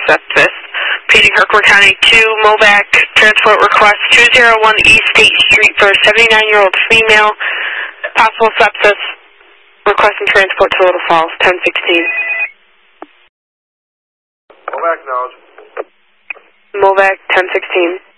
sepsis. PD Kirkwood County 2, Movac, transport request 201 East State Street for a 79-year-old female, possible sepsis, requesting transport to Little Falls, 1016. Movac, knowledge. Movac, 1016.